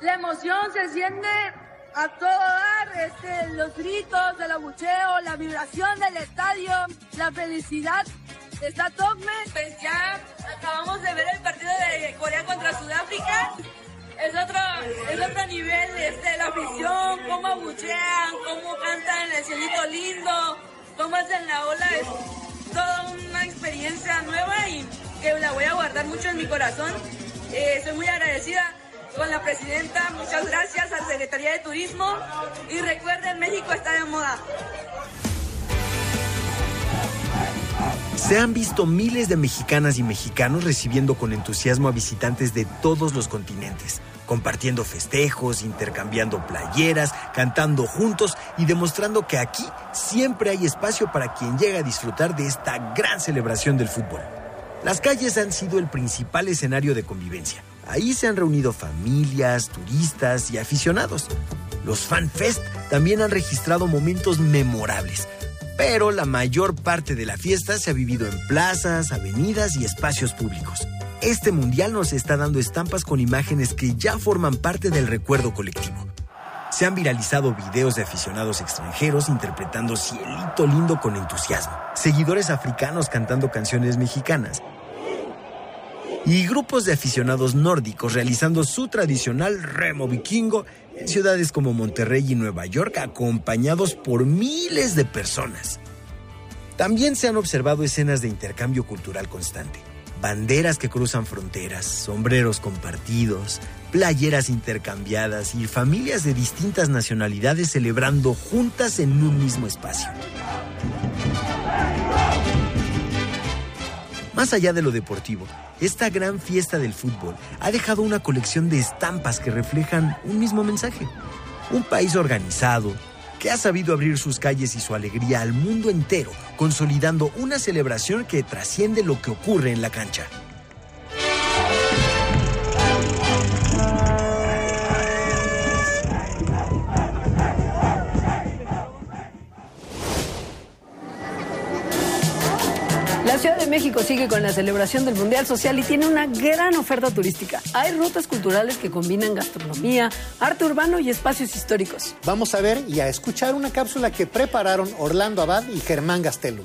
La emoción se siente a todo dar, los gritos, el abucheo, la vibración del estadio, la felicidad. Está Tocme. Pues ya acabamos de ver el partido de Corea contra Sudáfrica. Es otro nivel, la afición, cómo abuchean, cómo cantan el cielito lindo, cómo hacen la ola. Es toda una experiencia nueva y que la voy a guardar mucho en mi corazón. Soy muy agradecida con la presidenta, muchas gracias a la Secretaría de Turismo y recuerden, México está de moda. Se han visto miles de mexicanas y mexicanos recibiendo con entusiasmo a visitantes de todos los continentes, compartiendo festejos, intercambiando playeras, cantando juntos y demostrando que aquí siempre hay espacio para quien llega a disfrutar de esta gran celebración del fútbol. Las calles han sido el principal escenario de convivencia. Ahí se han reunido familias, turistas y aficionados. Los FanFest también han registrado momentos memorables, pero la mayor parte de la fiesta se ha vivido en plazas, avenidas y espacios públicos. Este mundial nos está dando estampas con imágenes que ya forman parte del recuerdo colectivo. Se han viralizado videos de aficionados extranjeros interpretando Cielito Lindo con entusiasmo, seguidores africanos cantando canciones mexicanas y grupos de aficionados nórdicos realizando su tradicional remo vikingo en ciudades como Monterrey y Nueva York, acompañados por miles de personas. También se han observado escenas de intercambio cultural constante. Banderas que cruzan fronteras, sombreros compartidos, playeras intercambiadas y familias de distintas nacionalidades celebrando juntas en un mismo espacio. Más allá de lo deportivo, esta gran fiesta del fútbol ha dejado una colección de estampas que reflejan un mismo mensaje. Un país organizado, que ha sabido abrir sus calles y su alegría al mundo entero, consolidando una celebración que trasciende lo que ocurre en la cancha. La Ciudad de México sigue con la celebración del Mundial Social y tiene una gran oferta turística. Hay rutas culturales que combinan gastronomía, arte urbano y espacios históricos. Vamos a ver y a escuchar una cápsula que prepararon Orlando Abad y Germán Gastelum.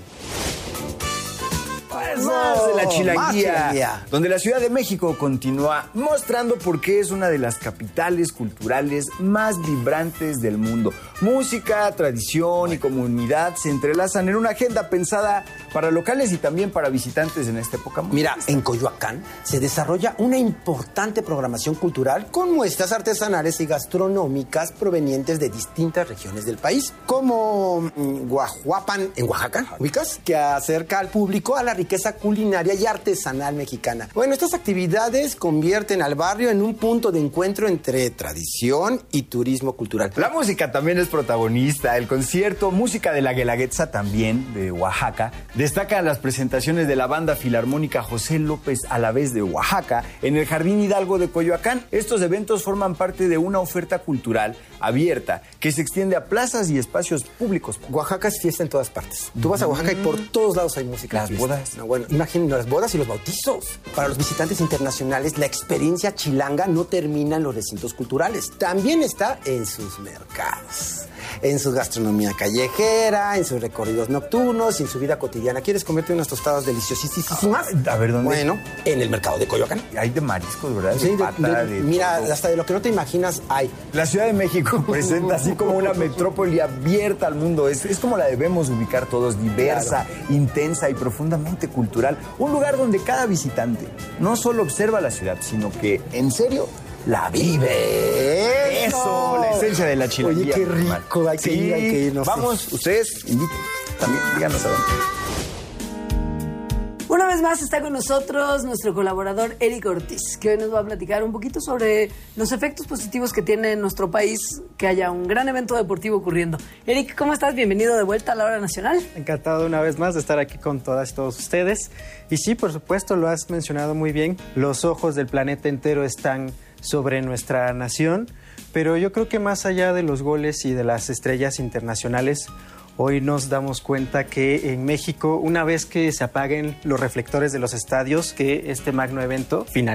Más de la chilanguía, donde la Ciudad de México continúa mostrando por qué es una de las capitales culturales más vibrantes del mundo. Música, tradición y comunidad se entrelazan en una agenda pensada para locales y también para visitantes en esta época. Mira, en Coyoacán se desarrolla una importante programación cultural con muestras artesanales y gastronómicas provenientes de distintas regiones del país, como Guajuapan en Oaxaca, ¿ubicas? Que acerca al público a la riqueza culinaria y artesanal mexicana. Bueno, estas actividades convierten al barrio en un punto de encuentro entre tradición y turismo cultural. La música también es protagonista. El concierto Música de la Guelaguetza, también de Oaxaca, destacan las presentaciones de la banda filarmónica José López Alavés de Oaxaca en el Jardín Hidalgo de Coyoacán. Estos eventos forman parte de una oferta cultural abierta que se extiende a plazas y espacios públicos. Oaxaca es fiesta en todas partes. Tú vas a Oaxaca y por todos lados hay música. Las bodas. No, bueno, imagínate las bodas y los bautizos. Para los visitantes internacionales, la experiencia chilanga no termina en los recintos culturales. También está en sus mercados, en su gastronomía callejera, en sus recorridos nocturnos y en su vida cotidiana. ¿Quieres comerte unas tostadas deliciosísimas? A ver, ¿dónde? Bueno, en el mercado de Coyoacán. Hay de mariscos, ¿verdad? Sí, de pata, mira, hasta de lo que no te imaginas hay. La Ciudad de México presenta así como una metrópoli abierta al mundo. Es como la debemos ubicar todos, diversa, claro, intensa y profundamente cultural. Un lugar donde cada visitante no solo observa la ciudad, sino que, en serio, la vive. Eso, la esencia de la chilanguía. Oye, qué rico, hay que ir, no sé. Vamos, ustedes inviten, también díganos a dónde. Una vez más está con nosotros nuestro colaborador Eric Ortiz, que hoy nos va a platicar un poquito sobre los efectos positivos que tiene en nuestro país que haya un gran evento deportivo ocurriendo. Eric, ¿cómo estás? Bienvenido de vuelta a la Hora Nacional. Encantado una vez más de estar aquí con todas y todos ustedes. Y sí, por supuesto, lo has mencionado muy bien. Los ojos del planeta entero están sobre nuestra nación, pero yo creo que más allá de los goles y de las estrellas internacionales, hoy nos damos cuenta que en México, una vez que se apaguen los reflectores de los estadios, que este magno evento finalice.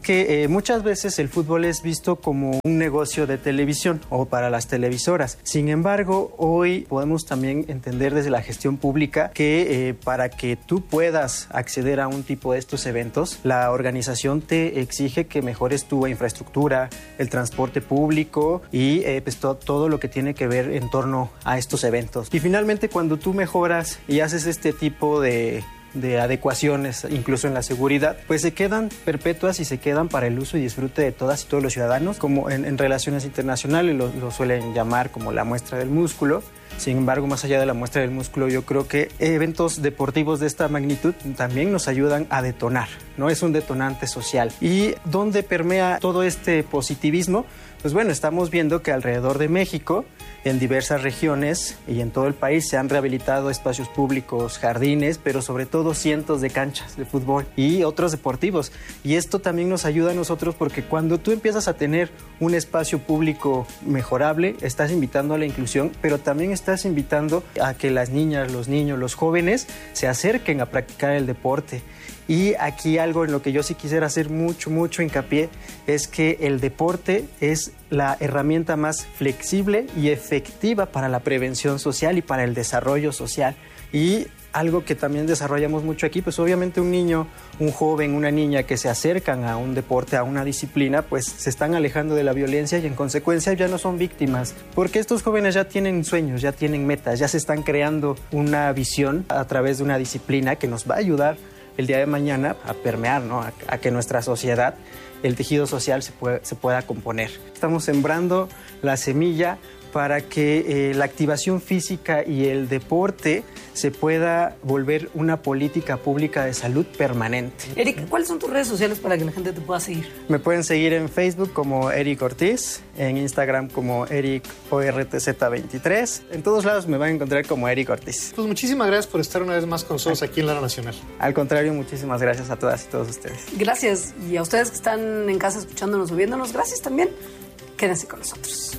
que muchas veces el fútbol es visto como un negocio de televisión o para las televisoras. Sin embargo, hoy podemos también entender desde la gestión pública que para que tú puedas acceder a un tipo de estos eventos, la organización te exige que mejores tu infraestructura, el transporte público y pues todo lo que tiene que ver en torno a estos eventos. Y finalmente, cuando tú mejoras y haces este tipo de adecuaciones, incluso en la seguridad, pues se quedan perpetuas y se quedan para el uso y disfrute de todas y todos los ciudadanos, como en relaciones internacionales lo suelen llamar como la muestra del músculo. Sin embargo, más allá de la muestra del músculo, yo creo que eventos deportivos de esta magnitud también nos ayudan a detonar, ¿no? Es un detonante social. ¿Y dónde permea todo este positivismo? Pues bueno, estamos viendo que alrededor de México, en diversas regiones y en todo el país se han rehabilitado espacios públicos, jardines, pero sobre todo cientos de canchas de fútbol y otros deportivos. Y esto también nos ayuda a nosotros porque cuando tú empiezas a tener un espacio público mejorable, estás invitando a la inclusión, pero también estás invitando a que las niñas, los niños, los jóvenes se acerquen a practicar el deporte. Y aquí algo en lo que yo sí quisiera hacer mucho hincapié es que el deporte es la herramienta más flexible y efectiva para la prevención social y para el desarrollo social. Y algo que también desarrollamos mucho aquí, pues obviamente un niño, un joven, una niña que se acercan a un deporte, a una disciplina, pues se están alejando de la violencia y en consecuencia ya no son víctimas. Porque estos jóvenes ya tienen sueños, ya tienen metas, ya se están creando una visión a través de una disciplina que nos va a ayudar el día de mañana a permear, ¿no? A que nuestra sociedad, el tejido social se pueda componer. Estamos sembrando la semilla para que la activación física y el deporte se pueda volver una política pública de salud permanente. Eric, ¿cuáles son tus redes sociales para que la gente te pueda seguir? Me pueden seguir en Facebook como Eric Ortiz, en Instagram como EricORTZ23. En todos lados me van a encontrar como Eric Ortiz. Pues muchísimas gracias por estar una vez más con nosotros aquí en La Hora Nacional. Al contrario, muchísimas gracias a todas y todos ustedes. Gracias. Y a ustedes que están en casa escuchándonos o viéndonos, gracias también. Quédense con nosotros.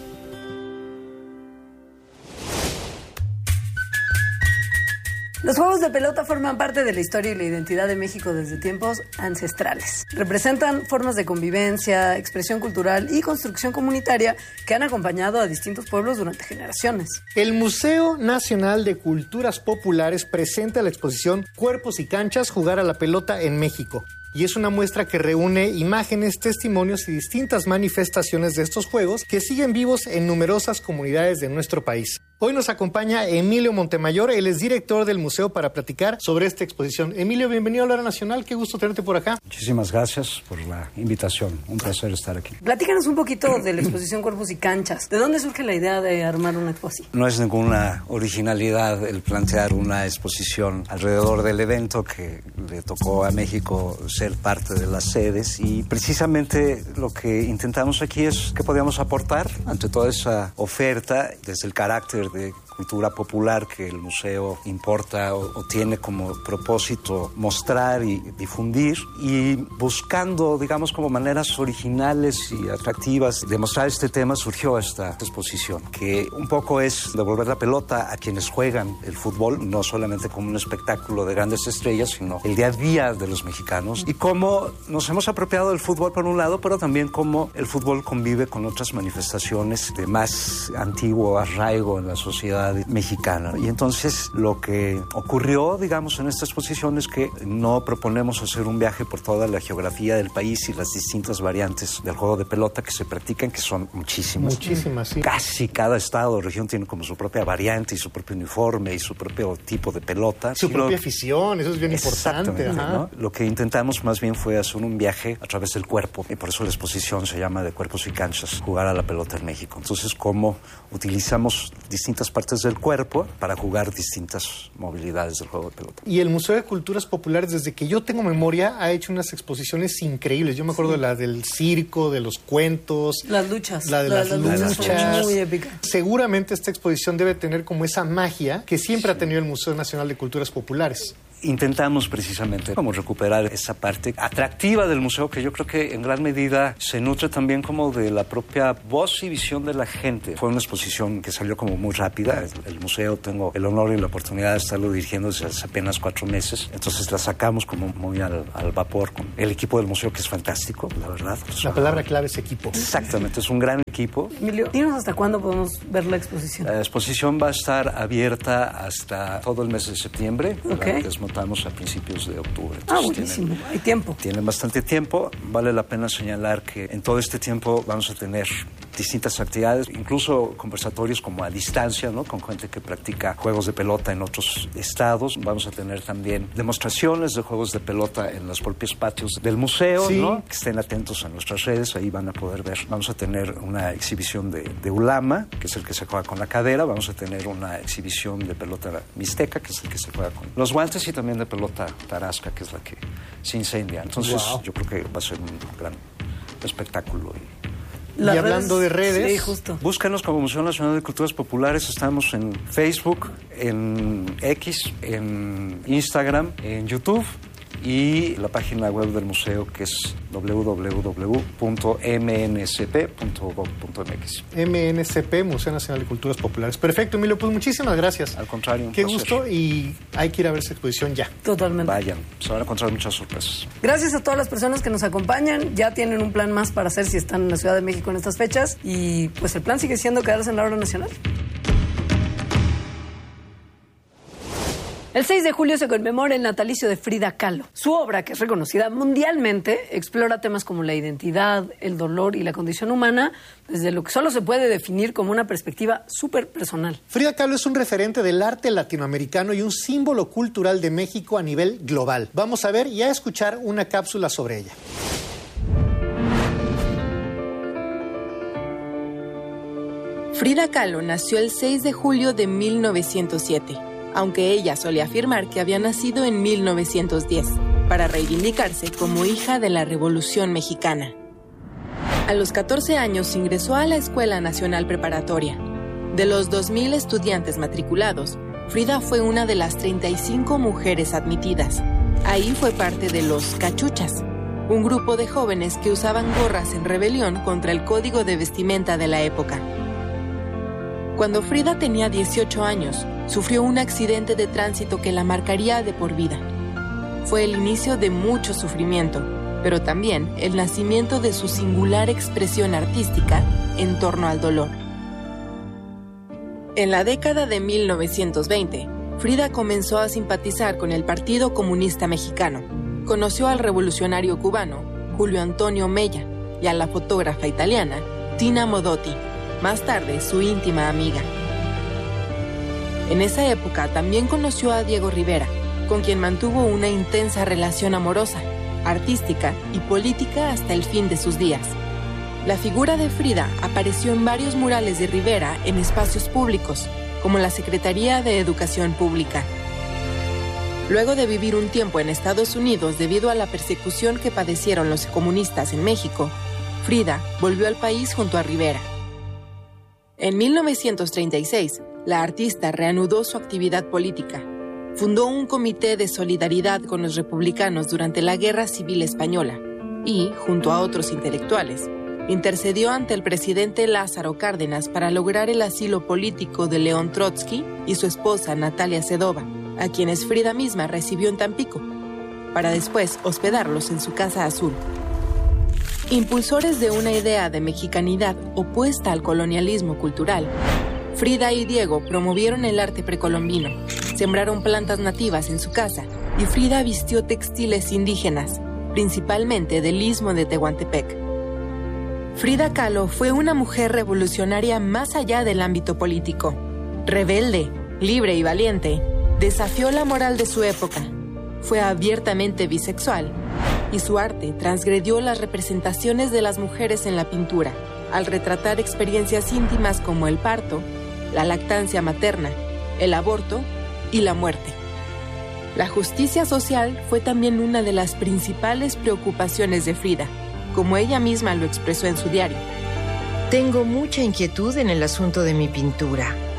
Los juegos de pelota forman parte de la historia y la identidad de México desde tiempos ancestrales. Representan formas de convivencia, expresión cultural y construcción comunitaria que han acompañado a distintos pueblos durante generaciones. El Museo Nacional de Culturas Populares presenta la exposición Cuerpos y Canchas, jugar a la pelota en México. Y es una muestra que reúne imágenes, testimonios y distintas manifestaciones de estos juegos que siguen vivos en numerosas comunidades de nuestro país. Hoy nos acompaña Emilio Montemayor, él es director del museo, para platicar sobre esta exposición. Emilio, bienvenido a La Hora Nacional, qué gusto tenerte por acá. Muchísimas gracias por la invitación, un placer estar aquí. Platícanos un poquito de la exposición Cuerpos y Canchas. ¿De dónde surge la idea de armar una exposición? No es ninguna originalidad el plantear una exposición alrededor del evento que le tocó a México ser parte de las sedes, y precisamente lo que intentamos aquí es que podíamos aportar ante toda esa oferta desde el carácter de cultura popular que el museo importa o tiene como propósito mostrar y difundir, y buscando, digamos, como maneras originales y atractivas de mostrar este tema, surgió esta exposición, que un poco es devolver la pelota a quienes juegan el fútbol, no solamente como un espectáculo de grandes estrellas, sino el día a día de los mexicanos, y cómo nos hemos apropiado del fútbol por un lado, pero también cómo el fútbol convive con otras manifestaciones de más antiguo arraigo en la sociedad mexicana. Y entonces lo que ocurrió, digamos, en esta exposición es que no proponemos hacer un viaje por toda la geografía del país y las distintas variantes del juego de pelota que se practican, que son muchísimas. Muchísimas, sí. Casi cada estado o región tiene como su propia variante y su propio uniforme y su propio tipo de pelota. Su propia afición, eso es bien importante. Ajá. ¿No? Lo que intentamos más bien fue hacer un viaje a través del cuerpo, y por eso la exposición se llama de Cuerpos y Canchas, jugar a la pelota en México. Entonces, cómo utilizamos distintas partes del cuerpo para jugar distintas movilidades del juego de pelota. Y el Museo de Culturas Populares, desde que yo tengo memoria, ha hecho unas exposiciones increíbles. Yo me acuerdo de la del circo, de los cuentos. Las luchas. La de las luchas. Muy épica. Seguramente esta exposición debe tener como esa magia que siempre ha tenido el Museo Nacional de Culturas Populares. intentamos precisamente como recuperar esa parte atractiva del museo, que yo creo que en gran medida se nutre también como de la propia voz y visión de la gente. Fue una exposición que salió como muy rápida. El museo, tengo el honor y la oportunidad de estarlo dirigiendo desde hace apenas 4 meses. Entonces la sacamos como muy al vapor con el equipo del museo, que es fantástico, la verdad. La palabra clave es equipo. Exactamente, es un gran equipo. Emilio, dinos hasta cuándo podemos ver la exposición. La exposición va a estar abierta hasta todo el mes de septiembre. Okay. La desmontamos a principios de octubre. Entonces, buenísimo. Hay tiempo. Tienen bastante tiempo. Vale la pena señalar que en todo este tiempo vamos a tener distintas actividades, incluso conversatorios como a distancia, ¿no? Con gente que practica juegos de pelota en otros estados. Vamos a tener también demostraciones de juegos de pelota en los propios patios del museo, sí, ¿no? Que estén atentos a nuestras redes, ahí van a poder ver. Vamos a tener una exhibición de ulama, que es el que se juega con la cadera. Vamos a tener una exhibición de pelota mixteca, que es el que se juega con los guantes, y también de pelota tarasca, que es la que se incendia. Entonces, yo creo que va a ser un gran espectáculo. Y hablando de redes, sí, justo. Búscanos como Museo Nacional de Culturas Populares. Estamos en Facebook, en X, en Instagram, en YouTube, y la página web del museo, que es www.mncp.gov.mx. MNCP, Museo Nacional de Culturas Populares. Perfecto, Emilio, pues muchísimas gracias. Al contrario, qué placer. gusto, y hay que ir a ver esa exposición ya. Totalmente. Vayan, se van a encontrar muchas sorpresas. Gracias a todas las personas que nos acompañan. Ya tienen un plan más para hacer si están en la Ciudad de México en estas fechas. Y pues el plan sigue siendo quedarse en la hora nacional. El 6 de julio se conmemora el natalicio de Frida Kahlo. Su obra, que es reconocida mundialmente, explora temas como la identidad, el dolor y la condición humana desde lo que solo se puede definir como una perspectiva súper personal. Frida Kahlo es un referente del arte latinoamericano y un símbolo cultural de México a nivel global. Vamos a ver y a escuchar una cápsula sobre ella. Frida Kahlo nació el 6 de julio de 1907. Aunque ella solía afirmar que había nacido en 1910, para reivindicarse como hija de la Revolución Mexicana. A los 14 años ingresó a la Escuela Nacional Preparatoria. De los 2,000 estudiantes matriculados, Frida fue una de las 35 mujeres admitidas. Ahí fue parte de los Cachuchas, un grupo de jóvenes que usaban gorras en rebelión contra el código de vestimenta de la época. Cuando Frida tenía 18 años, sufrió un accidente de tránsito que la marcaría de por vida. Fue el inicio de mucho sufrimiento, pero también el nacimiento de su singular expresión artística en torno al dolor. En la década de 1920, Frida comenzó a simpatizar con el Partido Comunista Mexicano. Conoció al revolucionario cubano Julio Antonio Mella y a la fotógrafa italiana Tina Modotti, más tarde su íntima amiga. En esa época también conoció a Diego Rivera, con quien mantuvo una intensa relación amorosa, artística y política hasta el fin de sus días. La figura de Frida apareció en varios murales de Rivera en espacios públicos, como la Secretaría de Educación Pública. Luego de vivir un tiempo en Estados Unidos debido a la persecución que padecieron los comunistas en México, Frida volvió al país junto a Rivera. En 1936, la artista reanudó su actividad política. Fundó un comité de solidaridad con los republicanos durante la Guerra Civil Española y, junto a otros intelectuales, intercedió ante el presidente Lázaro Cárdenas para lograr el asilo político de León Trotsky y su esposa Natalia Sedova, a quienes Frida misma recibió en Tampico, para después hospedarlos en su Casa Azul. Impulsores de una idea de mexicanidad opuesta al colonialismo cultural, Frida y Diego promovieron el arte precolombino, sembraron plantas nativas en su casa y Frida vistió textiles indígenas, principalmente del Istmo de Tehuantepec. Frida Kahlo fue una mujer revolucionaria más allá del ámbito político. Rebelde, libre y valiente, desafió la moral de su época. Fue abiertamente bisexual y su arte transgredió las representaciones de las mujeres en la pintura, al retratar experiencias íntimas como el parto, la lactancia materna, el aborto y la muerte. La justicia social fue también una de las principales preocupaciones de Frida, como ella misma lo expresó en su diario. Tengo mucha inquietud en el asunto de mi pintura.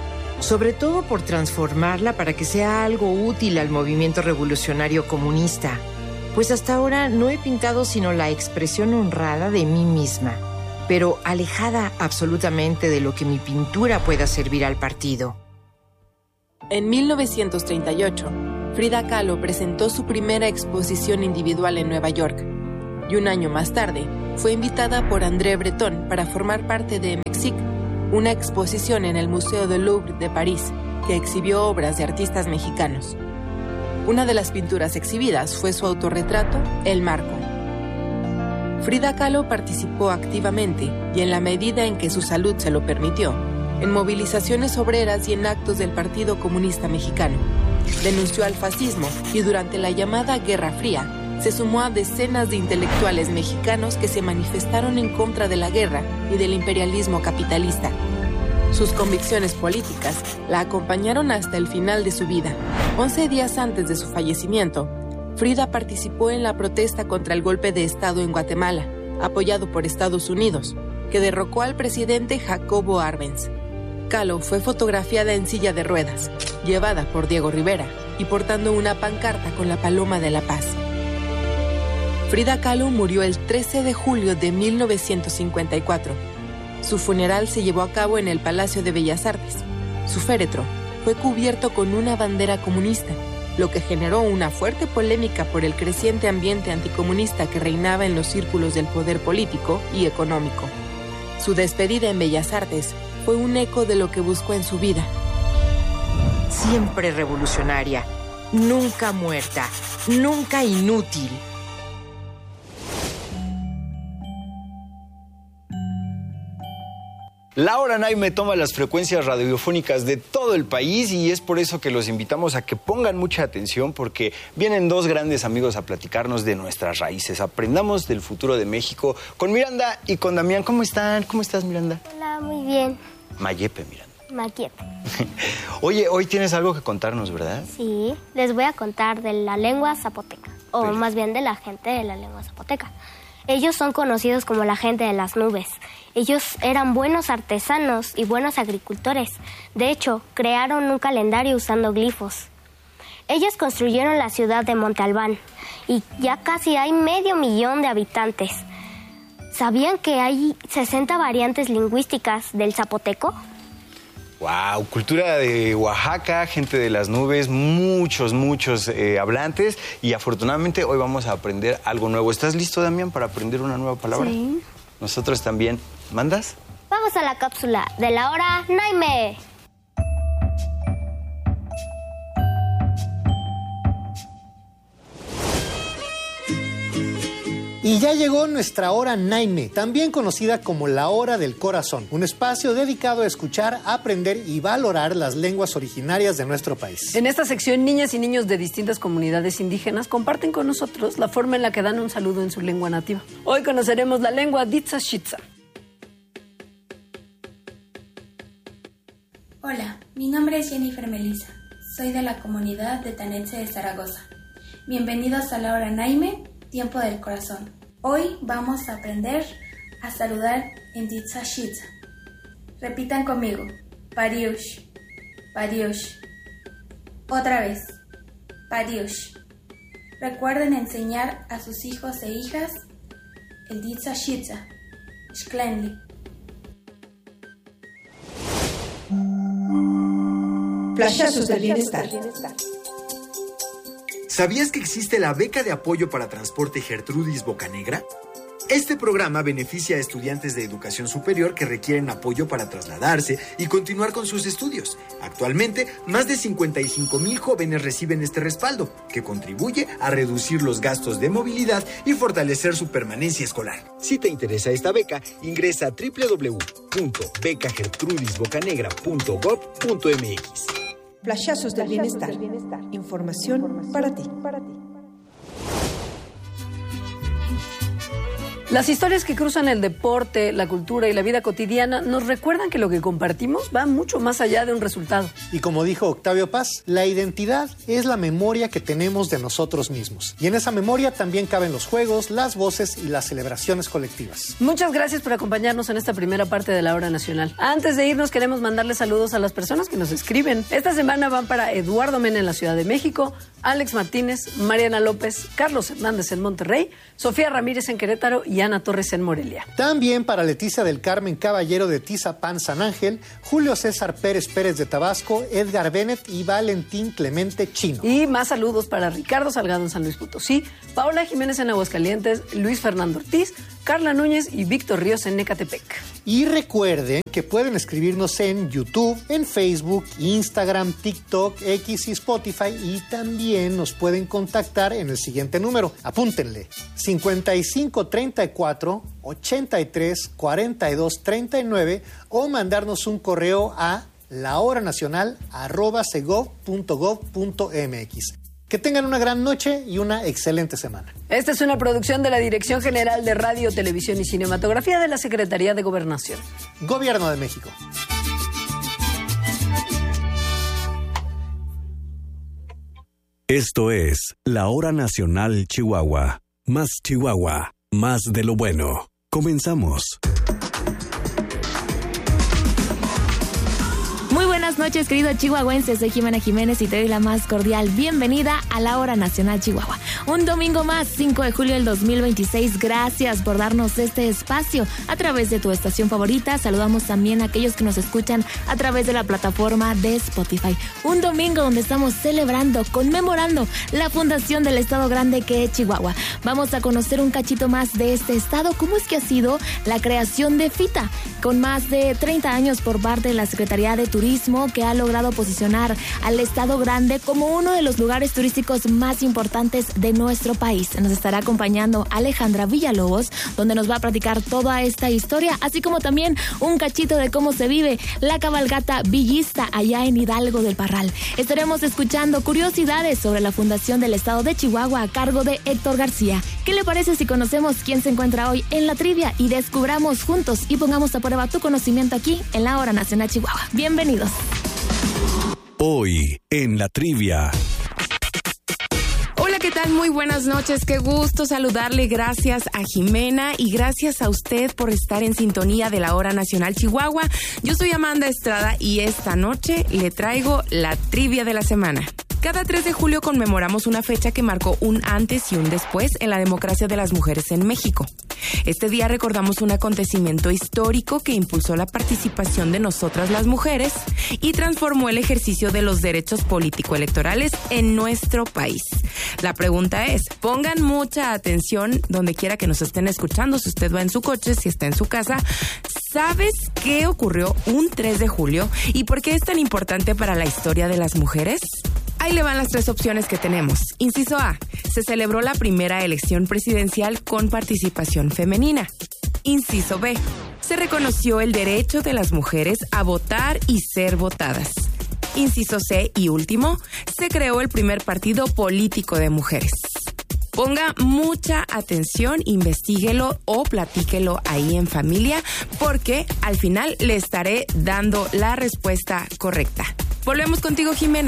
sobre todo por transformarla para que sea algo útil al movimiento revolucionario comunista, pues hasta ahora no he pintado sino la expresión honrada de mí misma, pero alejada absolutamente de lo que mi pintura pueda servir al partido. En 1938, Frida Kahlo presentó su primera exposición individual en Nueva York, y un año más tarde fue invitada por André Breton para formar parte de Mexique, una exposición en el Museo del Louvre de París que exhibió obras de artistas mexicanos. Una de las pinturas exhibidas fue su autorretrato, El Marco. Frida Kahlo participó activamente, y en la medida en que su salud se lo permitió, en movilizaciones obreras y en actos del Partido Comunista Mexicano. Denunció al fascismo y durante la llamada Guerra Fría se sumó a decenas de intelectuales mexicanos que se manifestaron en contra de la guerra y del imperialismo capitalista. Sus convicciones políticas la acompañaron hasta el final de su vida. 11 días antes de su fallecimiento, Frida participó en la protesta contra el golpe de Estado en Guatemala, apoyado por Estados Unidos, que derrocó al presidente Jacobo Arbenz. Kahlo fue fotografiada en silla de ruedas, llevada por Diego Rivera y portando una pancarta con la paloma de la paz. Frida Kahlo murió el 13 de julio de 1954. Su funeral se llevó a cabo en el Palacio de Bellas Artes. Su féretro fue cubierto con una bandera comunista, lo que generó una fuerte polémica por el creciente ambiente anticomunista que reinaba en los círculos del poder político y económico. Su despedida en Bellas Artes fue un eco de lo que buscó en su vida. Siempre revolucionaria, nunca muerta, nunca inútil. Laura Naime toma las frecuencias radiofónicas de todo el país y es por eso que los invitamos a que pongan mucha atención porque vienen dos grandes amigos a platicarnos de nuestras raíces. Aprendamos del futuro de México con Miranda y con Damián. ¿Cómo están? ¿Cómo estás, Miranda? Hola, muy bien. Mayepe, Miranda. Maquiepe. Oye, hoy tienes algo que contarnos, ¿verdad? Sí, les voy a contar de la lengua zapoteca, o más bien de la gente de la lengua zapoteca. Ellos son conocidos como la gente de las nubes. Ellos eran buenos artesanos y buenos agricultores. De hecho, crearon un calendario usando glifos. Ellos construyeron la ciudad de Monte Albán y ya casi hay 500,000 de habitantes. ¿Sabían que hay 60 variantes lingüísticas del zapoteco? Wow, cultura de Oaxaca, gente de las nubes, muchos hablantes y afortunadamente hoy vamos a aprender algo nuevo. ¿Estás listo, Damián, para aprender una nueva palabra? Sí. Nosotros también. ¿Mandas? Vamos a la cápsula de la hora Naime. Y ya llegó nuestra hora Naime, también conocida como la hora del corazón, un espacio dedicado a escuchar, aprender y valorar las lenguas originarias de nuestro país. En esta sección, niñas y niños de distintas comunidades indígenas comparten con nosotros la forma en la que dan un saludo en su lengua nativa. Hoy conoceremos la lengua Ditsa-Shitza. Hola, mi nombre es Jennifer Melissa. Soy de la comunidad de Tanetse de Zaragoza. Bienvenidos a la hora Naime, tiempo del corazón. Hoy vamos a aprender a saludar en Ditsa-Shitza. Repitan conmigo. Pariush, pariush. Otra vez. Pariush. Recuerden enseñar a sus hijos e hijas el Ditsa-Shitza. Shklenli. Flashazos del bienestar. ¿Sabías que existe la beca de apoyo para transporte Gertrudis Bocanegra? Este programa beneficia a estudiantes de educación superior que requieren apoyo para trasladarse y continuar con sus estudios. Actualmente, más de 55,000 jóvenes reciben este respaldo, que contribuye a reducir los gastos de movilidad y fortalecer su permanencia escolar. Si te interesa esta beca, ingresa a www.becagertrudisbocanegra.gov.mx. Flashazos del bienestar. Información para ti. Las historias que cruzan el deporte, la cultura y la vida cotidiana nos recuerdan que lo que compartimos va mucho más allá de un resultado. Y como dijo Octavio Paz, la identidad es la memoria que tenemos de nosotros mismos. Y en esa memoria también caben los juegos, las voces y las celebraciones colectivas. Muchas gracias por acompañarnos en esta primera parte de la Hora Nacional. Antes de irnos, queremos mandarles saludos a las personas que nos escriben. Esta semana van para Eduardo Mena en la Ciudad de México, Alex Martínez, Mariana López, Carlos Hernández en Monterrey, Sofía Ramírez en Querétaro y Ana Torres en Morelia. También para Leticia del Carmen Caballero de Tizapán, San Ángel, Julio César Pérez Pérez de Tabasco, Edgar Bennett y Valentín Clemente Chino. Y más saludos para Ricardo Salgado en San Luis Potosí, Paola Jiménez en Aguascalientes, Luis Fernando Ortiz, Carla Núñez y Víctor Ríos en Ecatepec. Y recuerden que pueden escribirnos en YouTube, en Facebook, Instagram, TikTok, X y Spotify, y también nos pueden contactar en el siguiente número. Apúntenle: 5534 83 42 39 o mandarnos un correo a lahoranacional@segov.gov.mx. Que tengan una gran noche y una excelente semana. Esta es una producción de la Dirección General de Radio, Televisión y Cinematografía de la Secretaría de Gobernación. Gobierno de México. Esto es La Hora Nacional Chihuahua. Más Chihuahua, más de lo bueno. Comenzamos. Muy buenas noches, queridos chihuahuenses. Soy Jimena Jiménez y te doy la más cordial bienvenida a la Hora Nacional Chihuahua. Un domingo más, 5 de julio del 2026. Gracias por darnos este espacio a través de tu estación favorita. Saludamos también a aquellos que nos escuchan a través de la plataforma de Spotify. Un domingo donde estamos celebrando, conmemorando la fundación del estado grande que es Chihuahua. Vamos a conocer un cachito más de este estado. ¿Cómo es que ha sido la creación de FITA? Con más de 30 años por parte de la Secretaría de Turismo, que ha logrado posicionar al estado grande como uno de los lugares turísticos más importantes de nuestro país. Nos estará acompañando Alejandra Villalobos, donde nos va a platicar toda esta historia, así como también un cachito de cómo se vive la cabalgata villista allá en Hidalgo del Parral. Estaremos escuchando curiosidades sobre la fundación del estado de Chihuahua a cargo de Héctor García. ¿Qué le parece si conocemos quién se encuentra hoy en la trivia y descubramos juntos y pongamos a prueba tu conocimiento aquí en la Hora Nacional Chihuahua? Bienvenidos. Hoy en la trivia. Hola, ¿qué tal? Muy buenas noches. Qué gusto saludarle. Gracias a Jimena y gracias a usted por estar en sintonía de la Hora Nacional Chihuahua. Yo soy Amanda Estrada y esta noche le traigo la trivia de la semana. Cada 3 de julio conmemoramos una fecha que marcó un antes y un después en la democracia de las mujeres en México. Este día recordamos un acontecimiento histórico que impulsó la participación de nosotras las mujeres y transformó el ejercicio de los derechos político-electorales en nuestro país. La pregunta es, pongan mucha atención donde quiera que nos estén escuchando, si usted va en su coche, si está en su casa. ¿Sabes qué ocurrió un 3 de julio y por qué es tan importante para la historia de las mujeres? Ahí le van las 3 opciones que tenemos. Inciso A, se celebró la primera elección presidencial con participación femenina. Inciso B, se reconoció el derecho de las mujeres a votar y ser votadas. Inciso C y último, se creó el primer partido político de mujeres. Ponga mucha atención, investíguelo o platíquelo ahí en familia, porque al final le estaré dando la respuesta correcta. Volvemos contigo, Jimena.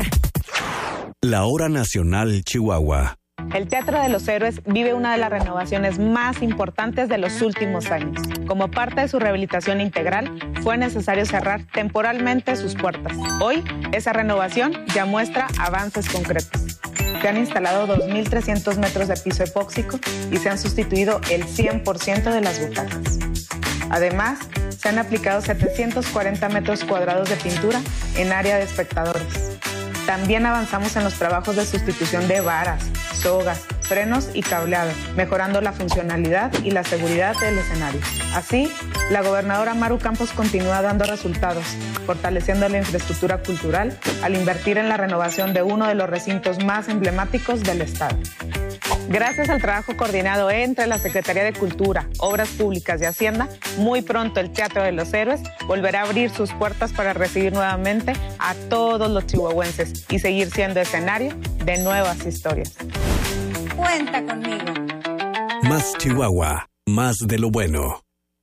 La Hora Nacional Chihuahua. El Teatro de los Héroes vive una de las renovaciones más importantes de los últimos años. Como parte de su rehabilitación integral, fue necesario cerrar temporalmente sus puertas. Hoy, esa renovación ya muestra avances concretos. Se han instalado 2.300 metros de piso epóxico y se han sustituido el 100% de las butacas. Además, se han aplicado 740 metros cuadrados de pintura en área de espectadores. También avanzamos en los trabajos de sustitución de varas, sogas, frenos y cableado, mejorando la funcionalidad y la seguridad del escenario. Así, la gobernadora Maru Campos continúa dando resultados, fortaleciendo la infraestructura cultural al invertir en la renovación de uno de los recintos más emblemáticos del estado. Gracias al trabajo coordinado entre la Secretaría de Cultura, Obras Públicas y Hacienda, muy pronto el Teatro de los Héroes volverá a abrir sus puertas para recibir nuevamente a todos los chihuahuenses y seguir siendo escenario de nuevas historias. Cuenta conmigo. Más Chihuahua, más de lo bueno.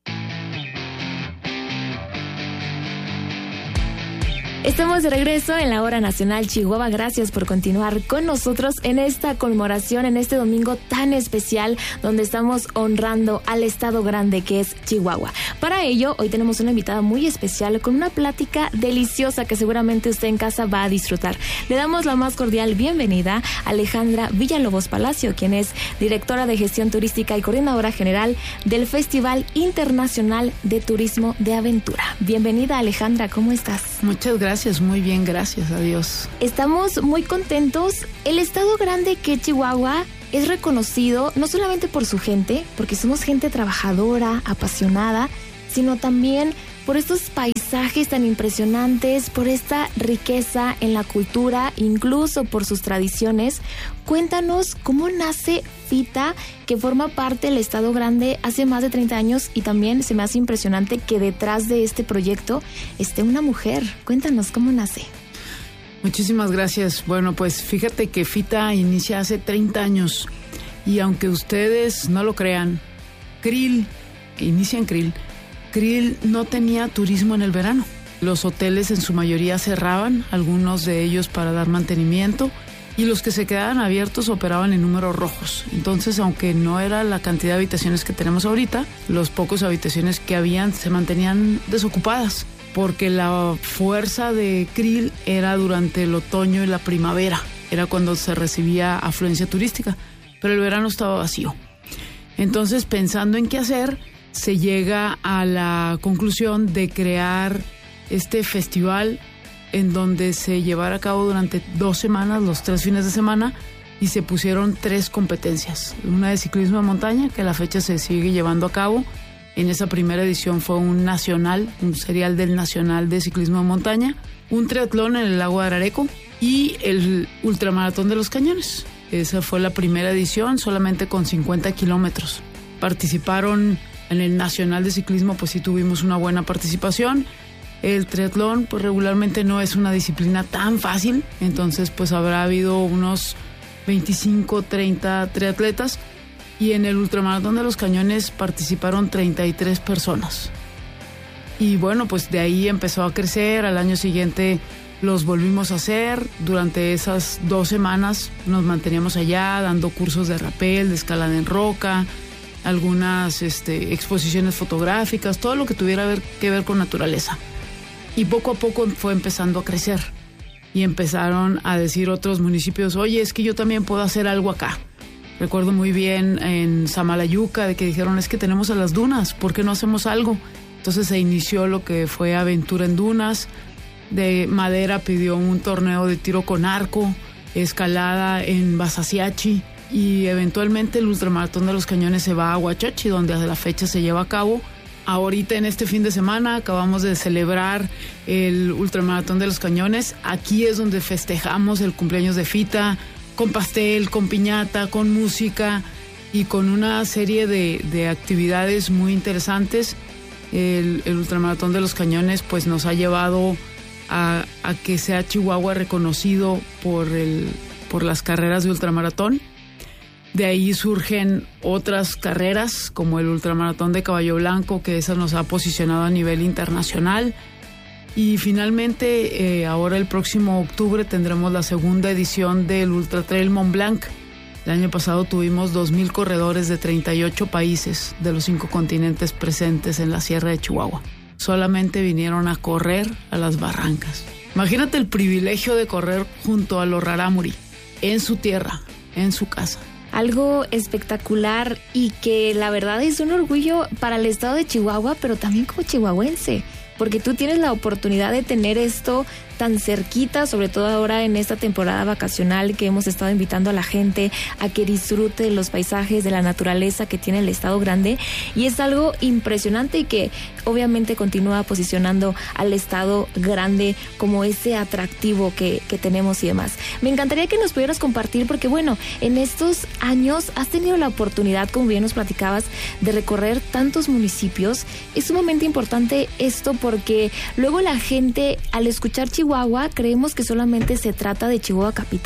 Estamos de regreso en la Hora Nacional Chihuahua. Gracias por continuar con nosotros en esta conmemoración, en este domingo tan especial donde estamos honrando al estado grande que es Chihuahua. Para ello, hoy tenemos una invitada muy especial con una plática deliciosa que seguramente usted en casa va a disfrutar. Le damos la más cordial bienvenida a Alejandra Villalobos Palacio, quien es directora de Gestión Turística y coordinadora general del Festival Internacional de Turismo de Aventura. Bienvenida, Alejandra, ¿cómo estás? Muchas gracias, muy bien, gracias a Dios. Estamos muy contentos. El estado grande que Chihuahua es reconocido no solamente por su gente, porque somos gente trabajadora, apasionada, sino también por estos paisajes tan impresionantes, por esta riqueza en la cultura, incluso por sus tradiciones. Cuéntanos cómo nace FITA, que forma parte del Estado Grande hace más de 30 años, y también se me hace impresionante que detrás de este proyecto esté una mujer. Cuéntanos cómo nace. Muchísimas gracias. Bueno, pues fíjate que FITA inicia hace 30 años y aunque ustedes no lo crean, Krill no tenía turismo en el verano. Los hoteles en su mayoría cerraban, algunos de ellos para dar mantenimiento, y los que se quedaban abiertos operaban en números rojos. Entonces, aunque no era la cantidad de habitaciones que tenemos ahorita, los pocos habitaciones que habían se mantenían desocupadas, porque la fuerza de Krill era durante el otoño y la primavera, era cuando se recibía afluencia turística, pero el verano estaba vacío. Entonces, pensando en qué hacer, se llega a la conclusión de crear este festival en donde se llevara a cabo durante 2 semanas, los 3 fines de semana, y se pusieron 3 competencias. Una de ciclismo de montaña, que a la fecha se sigue llevando a cabo. En esa primera edición fue un serial del Nacional de Ciclismo de Montaña, un triatlón en el lago de Arareco y el ultramaratón de los Cañones. Esa fue la primera edición, solamente con 50 kilómetros. Participaron en el Nacional de Ciclismo, pues sí tuvimos una buena participación. El triatlón, pues regularmente no es una disciplina tan fácil, entonces pues habrá habido unos 25, 30 triatletas. Y en el ultramaratón de los Cañones participaron 33 personas. Y bueno, pues de ahí empezó a crecer. Al año siguiente los volvimos a hacer. Durante esas 2 semanas nos manteníamos allá dando cursos de rappel, de escalada en roca, algunas exposiciones fotográficas, todo lo que tuviera que ver con naturaleza. Y poco a poco fue empezando a crecer. Y empezaron a decir otros municipios, oye, es que yo también puedo hacer algo acá. Recuerdo muy bien en Samalayuca de que dijeron, es que tenemos a las dunas, ¿por qué no hacemos algo? Entonces se inició lo que fue Aventura en Dunas. De Madera pidió un torneo de tiro con arco, escalada en Basasiachi, y eventualmente el ultramaratón de los Cañones se va a Huachochi, donde a la fecha se lleva a cabo. Ahorita en este fin de semana acabamos de celebrar el ultramaratón de los Cañones. Aquí es donde festejamos el cumpleaños de FITA, con pastel, con piñata, con música y con una serie de actividades muy interesantes. El ultramaratón de los Cañones pues nos ha llevado a que sea Chihuahua reconocido por las carreras de ultramaratón. De ahí surgen otras carreras como el ultramaratón de Caballo Blanco, que esa nos ha posicionado a nivel internacional. Y finalmente, ahora el próximo octubre tendremos la segunda edición del Ultra Trail Mont Blanc. El año pasado tuvimos 2,000 corredores de 38 países de los 5 continentes presentes en la Sierra de Chihuahua. Solamente vinieron a correr a las barrancas. Imagínate el privilegio de correr junto a los rarámuri, en su tierra, en su casa. Algo espectacular y que la verdad es un orgullo para el estado de Chihuahua, pero también como chihuahuense, porque tú tienes la oportunidad de tener esto tan cerquita, sobre todo ahora en esta temporada vacacional que hemos estado invitando a la gente a que disfrute de los paisajes, de la naturaleza que tiene el estado grande, y es algo impresionante y que obviamente continúa posicionando al estado grande como ese atractivo que tenemos y demás. Me encantaría que nos pudieras compartir, porque bueno, en estos años has tenido la oportunidad, como bien nos platicabas, de recorrer tantos municipios. Es sumamente importante esto porque luego la gente, al escuchar Chihuahua, creemos que solamente se trata de Chihuahua capital,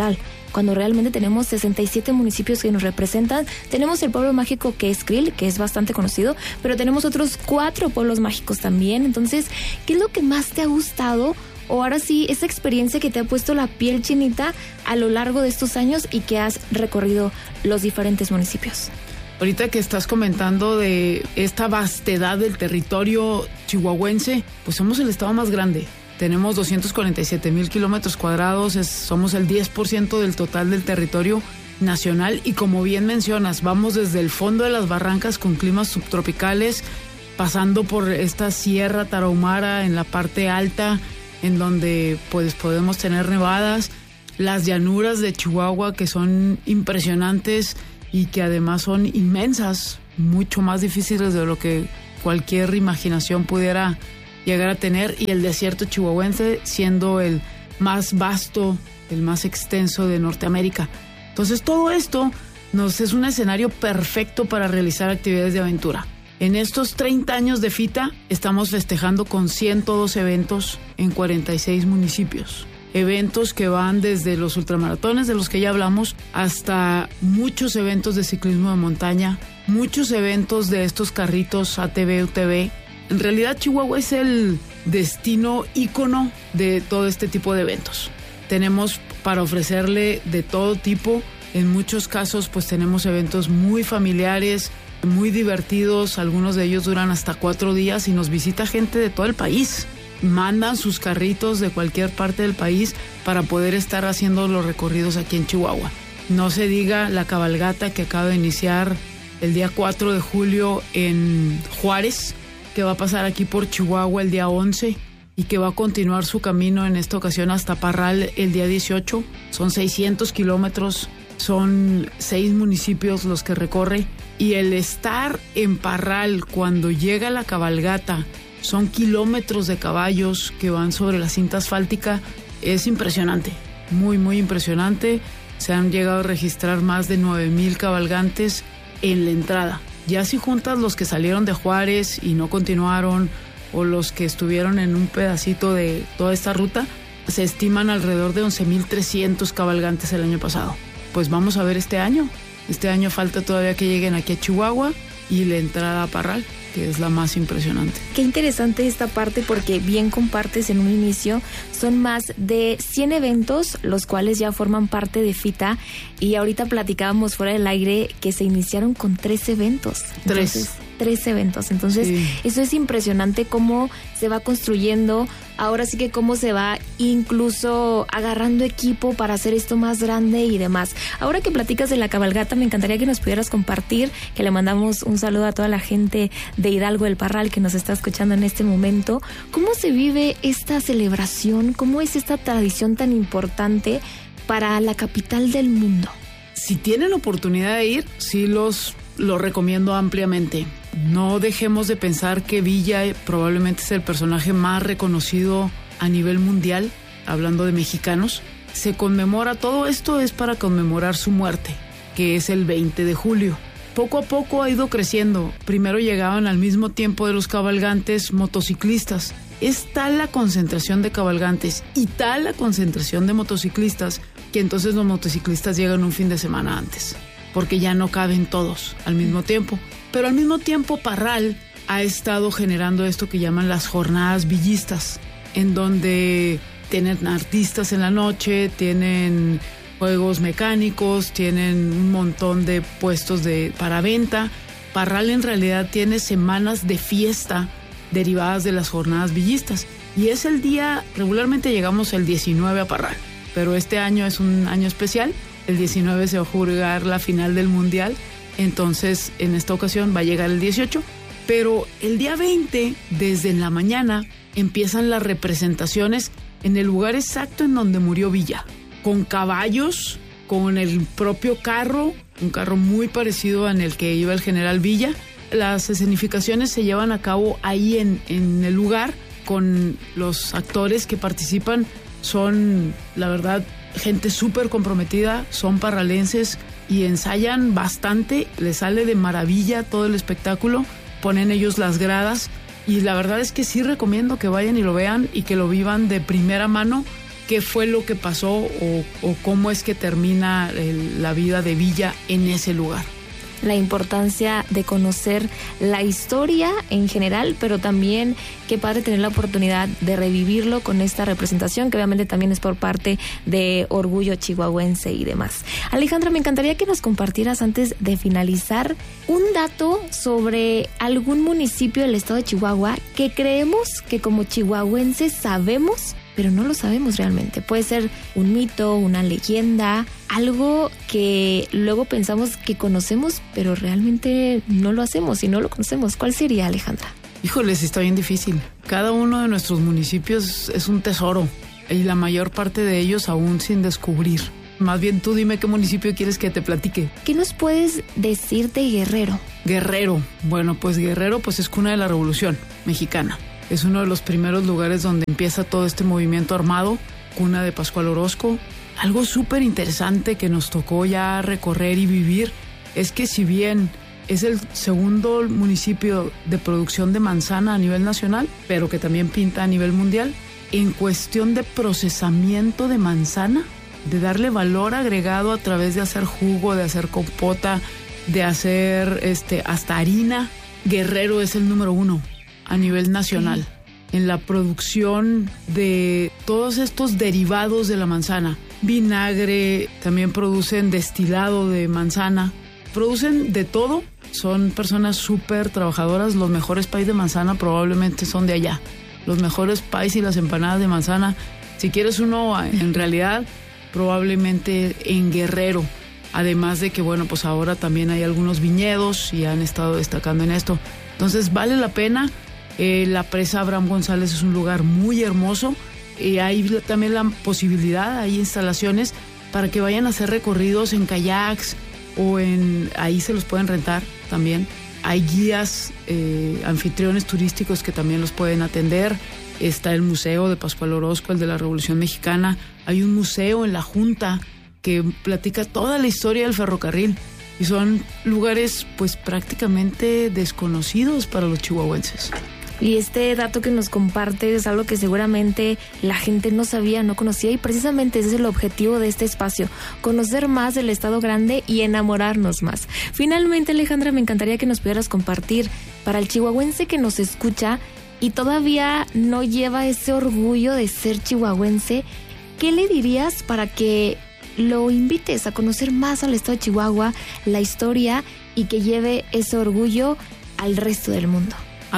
cuando realmente tenemos 67 municipios que nos representan. Tenemos el pueblo mágico que es Krill, que es bastante conocido, pero tenemos otros 4 pueblos mágicos también. Entonces, ¿qué es lo que más te ha gustado? O ahora sí, esa experiencia que te ha puesto la piel chinita a lo largo de estos años y que has recorrido los diferentes municipios. Ahorita que estás comentando de esta vastedad del territorio chihuahuense, pues somos el estado más grande. Tenemos 247,000 kilómetros cuadrados, somos el 10% del total del territorio nacional y como bien mencionas, vamos desde el fondo de las barrancas con climas subtropicales, pasando por esta Sierra Tarahumara en la parte alta, en donde pues podemos tener nevadas, las llanuras de Chihuahua que son impresionantes y que además son inmensas, mucho más difíciles de lo que cualquier imaginación pudiera llegar a tener, y el desierto chihuahuense siendo el más vasto, el más extenso de Norteamérica. Entonces todo esto es un escenario perfecto para realizar actividades de aventura. En estos 30 años de FITA estamos festejando con 102 eventos en 46 municipios. Eventos que van desde los ultramaratones, de los que ya hablamos, hasta muchos eventos de ciclismo de montaña, muchos eventos de estos carritos ATV, UTV. En realidad Chihuahua es el destino ícono de todo este tipo de eventos. Tenemos para ofrecerle de todo tipo. En muchos casos pues tenemos eventos muy familiares, muy divertidos, algunos de ellos duran hasta 4 días y nos visita gente de todo el país. Mandan sus carritos de cualquier parte del país para poder estar haciendo los recorridos aquí en Chihuahua. No se diga la cabalgata que acaba de iniciar el día 4 de julio en Juárez, que va a pasar aquí por Chihuahua el día 11 y que va a continuar su camino en esta ocasión hasta Parral el día 18. Son 600 kilómetros, son 6 municipios los que recorre, y el estar en Parral cuando llega la cabalgata, son kilómetros de caballos que van sobre la cinta asfáltica, es impresionante, muy muy impresionante. Se han llegado a registrar más de 9,000 cabalgantes en la entrada. Ya si juntas los que salieron de Juárez y no continuaron, o los que estuvieron en un pedacito de toda esta ruta, se estiman alrededor de 11,300 cabalgantes el año pasado. Pues vamos a ver este año. Este año falta todavía que lleguen aquí a Chihuahua y la entrada a Parral, que es la más impresionante. Qué interesante esta parte, porque bien compartes en un inicio, son más de 100 eventos los cuales ya forman parte de FITA, y ahorita platicábamos fuera del aire que se iniciaron con 3 eventos. Entonces, 3 eventos. Entonces, sí, eso es impresionante cómo se va construyendo. Ahora sí que cómo se va incluso agarrando equipo para hacer esto más grande y demás. Ahora que platicas de la cabalgata, me encantaría que nos pudieras compartir, que le mandamos un saludo a toda la gente de Hidalgo del Parral que nos está escuchando en este momento. ¿Cómo se vive esta celebración? ¿Cómo es esta tradición tan importante para la capital del mundo? Si tienen oportunidad de ir, sí lo recomiendo ampliamente. No dejemos de pensar que Villa probablemente es el personaje más reconocido a nivel mundial, hablando de mexicanos. Se conmemora, todo esto es para conmemorar su muerte, que es el 20 de julio. Poco a poco ha ido creciendo. Primero llegaban al mismo tiempo de los cabalgantes motociclistas. Es tal la concentración de cabalgantes y tal la concentración de motociclistas que entonces los motociclistas llegan un fin de semana antes, porque ya no caben todos al mismo tiempo. Pero al mismo tiempo Parral ha estado generando esto que llaman las jornadas villistas, en donde tienen artistas en la noche, tienen juegos mecánicos, tienen un montón de puestos para venta. Parral en realidad tiene semanas de fiesta derivadas de las jornadas villistas, y es el día, regularmente llegamos el 19 a Parral, pero este año es un año especial. El 19 se va a jugar la final del Mundial, entonces en esta ocasión va a llegar el 18, pero el día 20, desde la mañana, empiezan las representaciones en el lugar exacto en donde murió Villa, con caballos, con el propio carro, un carro muy parecido en el que iba el general Villa. Las escenificaciones se llevan a cabo ahí en el lugar, con los actores que participan. Son, la verdad, gente súper comprometida, son parralenses y ensayan bastante, les sale de maravilla todo el espectáculo, ponen ellos las gradas, y la verdad es que sí recomiendo que vayan y lo vean y que lo vivan de primera mano, qué fue lo que pasó o cómo es que termina la vida de Villa en ese lugar. La importancia de conocer la historia en general, pero también qué padre tener la oportunidad de revivirlo con esta representación, que obviamente también es por parte de Orgullo Chihuahuense y demás. Alejandra, me encantaría que nos compartieras antes de finalizar un dato sobre algún municipio del estado de Chihuahua que creemos que como chihuahuenses sabemos, pero no lo sabemos realmente. Puede ser un mito, una leyenda, algo que luego pensamos que conocemos, pero realmente no lo hacemos y no lo conocemos. ¿Cuál sería, Alejandra? Híjoles, está bien difícil. Cada uno de nuestros municipios es un tesoro y la mayor parte de ellos aún sin descubrir. Más bien tú dime qué municipio quieres que te platique. ¿Qué nos puedes decir de Guerrero? Guerrero, bueno, pues Guerrero pues es cuna de la Revolución Mexicana. Es uno de los primeros lugares donde empieza todo este movimiento armado, cuna de Pascual Orozco. Algo súper interesante que nos tocó ya recorrer y vivir es que si bien es el segundo municipio de producción de manzana a nivel nacional, pero que también pinta a nivel mundial, en cuestión de procesamiento de manzana, de darle valor agregado a través de hacer jugo, de hacer compota, de hacer hasta harina, Guerrero es el número 1 a nivel nacional en la producción de todos estos derivados de la manzana. Vinagre, también producen destilado de manzana, producen de todo. Son personas súper trabajadoras. Los mejores pies de manzana probablemente son de allá. Los mejores pies y las empanadas de manzana, si quieres uno en realidad, probablemente en Guerrero. Además de que, bueno, pues ahora también hay algunos viñedos y han estado destacando en esto. Entonces vale la pena. La presa Abraham González es un lugar muy hermoso. Hay también la posibilidad, hay instalaciones para que vayan a hacer recorridos en kayaks o ahí se los pueden rentar también. Hay guías, anfitriones turísticos que también los pueden atender. Está el Museo de Pascual Orozco, el de la Revolución Mexicana. Hay un museo en la Junta que platica toda la historia del ferrocarril. Y son lugares pues prácticamente desconocidos para los chihuahuenses. Y este dato que nos comparte es algo que seguramente la gente no sabía, no conocía, y precisamente ese es el objetivo de este espacio, conocer más del Estado Grande y enamorarnos más. Finalmente, Alejandra, me encantaría que nos pudieras compartir para el chihuahuense que nos escucha y todavía no lleva ese orgullo de ser chihuahuense, ¿qué le dirías para que lo invites a conocer más al Estado de Chihuahua, la historia, y que lleve ese orgullo al resto del mundo?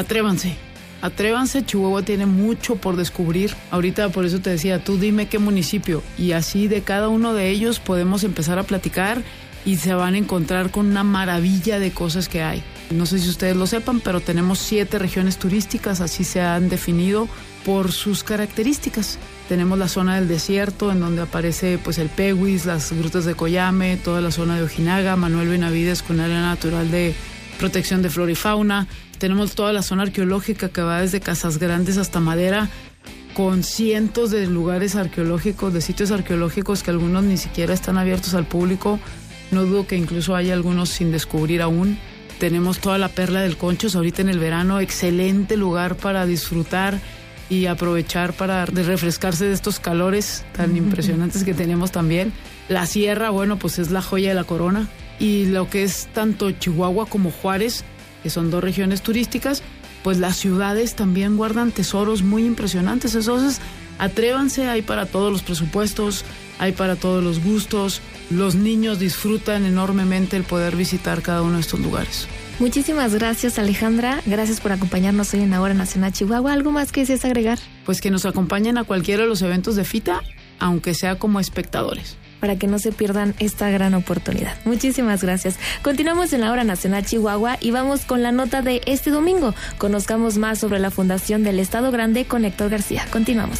Atrévanse, Chihuahua tiene mucho por descubrir. Ahorita por eso te decía, tú dime qué municipio, y así de cada uno de ellos podemos empezar a platicar y se van a encontrar con una maravilla de cosas que hay. No sé si ustedes lo sepan, pero tenemos 7 regiones turísticas, así se han definido por sus características. Tenemos la zona del desierto, en donde aparece pues el Pehuis, las grutas de Coyame, toda la zona de Ojinaga, Manuel Benavides con área natural de protección de flora y fauna. Tenemos toda la zona arqueológica que va desde Casas Grandes hasta Madera, con cientos de lugares arqueológicos, de sitios arqueológicos que algunos ni siquiera están abiertos al público. No dudo que incluso hay algunos sin descubrir aún. Tenemos toda la Perla del Conchos ahorita en el verano, excelente lugar para disfrutar y aprovechar para refrescarse de estos calores tan impresionantes que tenemos también. La Sierra, bueno, pues es la joya de la corona. Y lo que es tanto Chihuahua como Juárez, que son 2 regiones turísticas, pues las ciudades también guardan tesoros muy impresionantes. Entonces, atrévanse, hay para todos los presupuestos, hay para todos los gustos. Los niños disfrutan enormemente el poder visitar cada uno de estos lugares. Muchísimas gracias, Alejandra. Gracias por acompañarnos hoy en la Hora Nacional Chihuahua. ¿Algo más que desees agregar? Pues que nos acompañen a cualquiera de los eventos de FITA, aunque sea como espectadores, para que no se pierdan esta gran oportunidad. Muchísimas gracias. Continuamos en la Hora Nacional Chihuahua y vamos con la nota de este domingo. Conozcamos más sobre la Fundación del Estado Grande con Héctor García. Continuamos.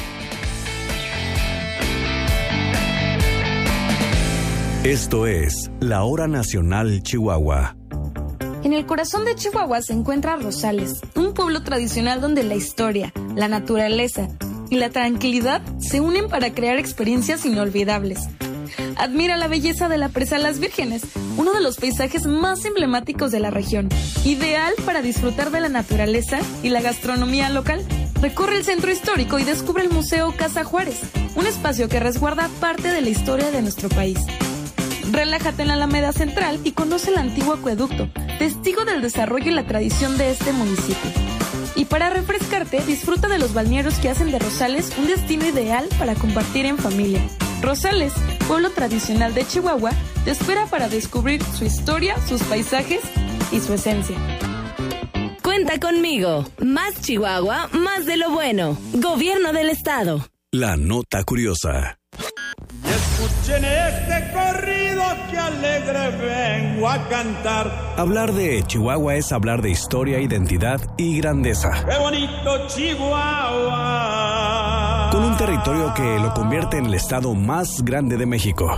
Esto es la Hora Nacional Chihuahua. En el corazón de Chihuahua se encuentra Rosales, un pueblo tradicional donde la historia, la naturaleza y la tranquilidad se unen para crear experiencias inolvidables. Admira la belleza de la Presa Las Vírgenes, uno de los paisajes más emblemáticos de la región, ideal para disfrutar de la naturaleza y la gastronomía local. Recorre el centro histórico y descubre el Museo Casa Juárez, un espacio que resguarda parte de la historia de nuestro país. Relájate en la Alameda Central y conoce el antiguo acueducto, testigo del desarrollo y la tradición de este municipio. Y para refrescarte, disfruta de los balnearios que hacen de Rosales un destino ideal para compartir en familia. Rosales, pueblo tradicional de Chihuahua, te espera para descubrir su historia, sus paisajes y su esencia. Cuenta conmigo. Más Chihuahua, más de lo bueno. Gobierno del Estado. La nota curiosa. Escuchen este corrido que alegre vengo a cantar. Hablar de Chihuahua es hablar de historia, identidad y grandeza. ¡Qué bonito Chihuahua! Con un territorio que lo convierte en el estado más grande de México.